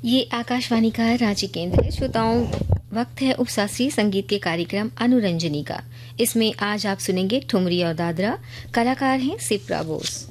ये आकाशवाणी का रांची केंद्र है। श्रोताओं, वक्त है उपशास्त्रीय संगीत के कार्यक्रम अनुरंजनी का। इसमें आज आप सुनेंगे ठुमरी और दादरा। कलाकार हैं सिप्रा बोस।